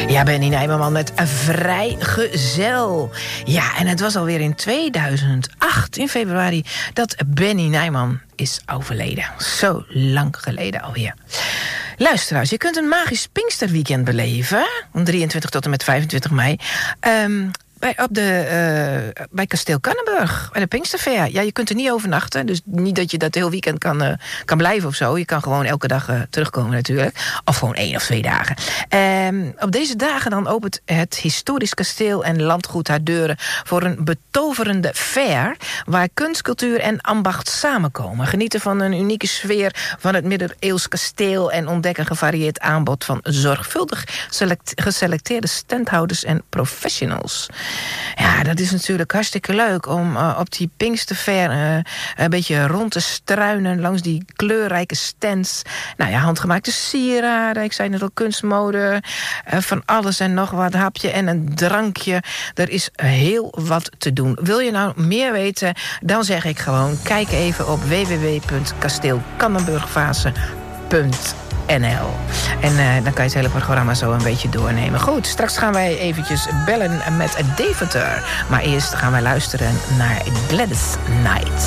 Ja, Benny Nijman met een Vrijgezel. Ja, en het was alweer in 2008, in februari, dat Benny Nijman is overleden. Zo lang geleden alweer. Luisteraars, je kunt een magisch Pinksterweekend beleven, om 23 tot en met 25 mei... bij Kasteel Kannenburg, bij de Pinksterfair. Ja, je kunt er niet overnachten, dus niet dat je dat heel weekend kan blijven of zo. Je kan gewoon elke dag terugkomen natuurlijk. Of gewoon 1 of 2 dagen. Op deze dagen dan opent het historisch kasteel en landgoed haar deuren voor een betoverende fair, waar kunst, cultuur en ambacht samenkomen. Genieten van een unieke sfeer van het middeleeuws kasteel en ontdek een gevarieerd aanbod van zorgvuldig geselecteerde standhouders en professionals. Ja, dat is natuurlijk hartstikke leuk om op die Pinksterfair een beetje rond te struinen langs die kleurrijke stands. Nou ja, handgemaakte sieraden, ik zei net al, kunstmode, van alles en nog wat, hapje en een drankje. Er is heel wat te doen. Wil je nou meer weten, dan zeg ik gewoon, kijk even op www.kasteelkannenburgfase.nl. En dan kan je het hele programma zo een beetje doornemen. Goed, straks gaan wij eventjes bellen met Deventer. Maar eerst gaan wij luisteren naar Gladys Knight.